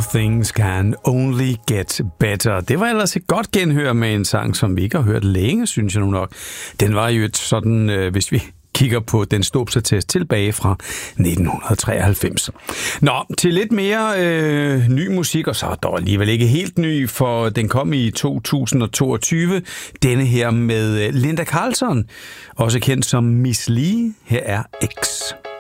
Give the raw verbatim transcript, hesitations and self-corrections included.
All things can only get better. Det var ellers et godt genhør med en sang, som vi ikke har hørt længe, synes jeg nu nok. Den var jo et sådan, øh, hvis vi kigger på den ståbsattest tilbage fra nitten treoghalvfems. Nå, til lidt mere øh, ny musik, og så er dog alligevel ikke helt ny, for den kom i to tusind toogtyve. Denne her med Linda Carlson, også kendt som Miss Li. Her er X.